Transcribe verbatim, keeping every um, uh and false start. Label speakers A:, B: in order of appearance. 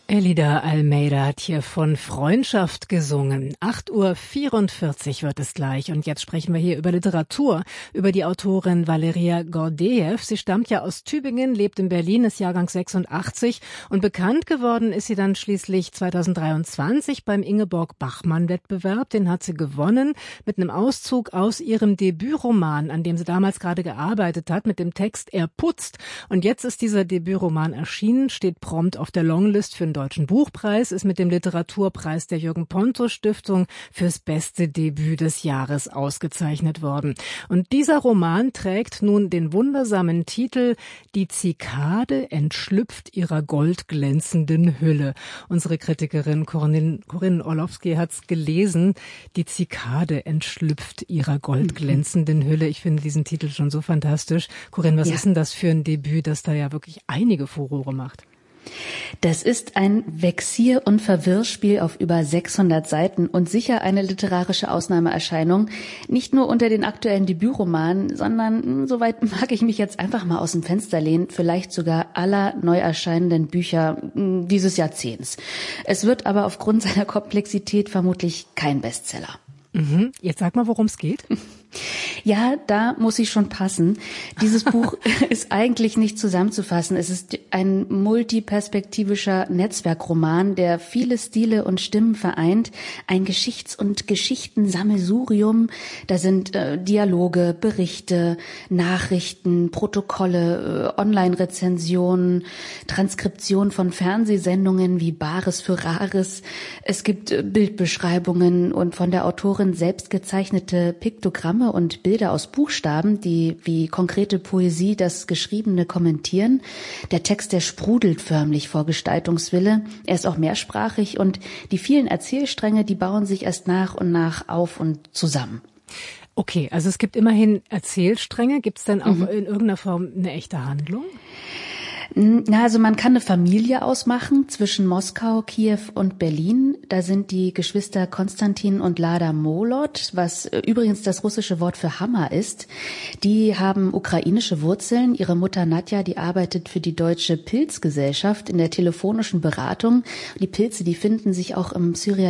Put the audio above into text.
A: Elida Almeida hat hier von Freundschaft gesungen. acht Uhr vierundvierzig wird es gleich. Und jetzt sprechen wir hier über Literatur, über die Autorin Valeria Gordejew. Sie stammt ja aus Tübingen, lebt in Berlin, ist Jahrgang sechsundachtzig. Und bekannt geworden ist sie dann schließlich zweitausenddreiundzwanzig beim Ingeborg-Bachmann-Wettbewerb. Den hat sie gewonnen mit einem Auszug aus ihrem Debütroman, an dem sie damals gerade gearbeitet hat, mit dem Text Er putzt. Und jetzt ist dieser Debütroman erschienen, steht prompt auf der Longlist für den Deutschen Buchpreis, ist mit dem Literaturpreis der Jürgen-Ponto-Stiftung fürs beste Debüt des Jahres ausgezeichnet worden. Und dieser Roman trägt nun den wundersamen Titel Die Zikade entschlüpft ihrer goldglänzenden Hülle. Unsere Kritikerin Corinne, Corinne Orlowski hat es gelesen. Die Zikade entschlüpft ihrer goldglänzenden Hülle. Ich finde diesen Titel schon so fantastisch. Corinne, was ja. ist denn das für ein Debüt, das da ja wirklich einige Furore macht?
B: Das ist ein Vexier- und Verwirrspiel auf über sechshundert Seiten und sicher eine literarische Ausnahmeerscheinung. Nicht nur unter den aktuellen Debütromanen, sondern, soweit mag ich mich jetzt einfach mal aus dem Fenster lehnen, vielleicht sogar aller neu erscheinenden Bücher dieses Jahrzehnts. Es wird aber aufgrund seiner Komplexität vermutlich kein Bestseller.
A: Mhm. Jetzt sag mal, worum es geht.
B: Ja, da muss ich schon passen. Dieses Buch ist eigentlich nicht zusammenzufassen. Es ist ein multiperspektivischer Netzwerkroman, der viele Stile und Stimmen vereint. Ein Geschichts- und Geschichtensammelsurium. Da sind äh, Dialoge, Berichte, Nachrichten, Protokolle, äh, Online-Rezensionen, Transkription von Fernsehsendungen wie Bares für Rares. Es gibt äh, Bildbeschreibungen und von der Autorin selbst gezeichnete Piktogramme und Bilder aus Buchstaben, die wie konkrete Poesie das Geschriebene kommentieren. Der Text, der sprudelt förmlich vor Gestaltungswille. Er ist auch mehrsprachig und die vielen Erzählstränge, die bauen sich erst nach und nach auf und zusammen.
A: Okay, also es gibt immerhin Erzählstränge. Gibt es denn auch mhm. in irgendeiner Form eine echte Handlung?
B: Na, also man kann eine Familie ausmachen zwischen Moskau, Kiew und Berlin. Da sind die Geschwister Konstantin und Lada Molot, was übrigens das russische Wort für Hammer ist. Die haben ukrainische Wurzeln. Ihre Mutter Nadja, die arbeitet für die Deutsche Pilzgesellschaft in der telefonischen Beratung. Die Pilze, die finden sich auch im Syria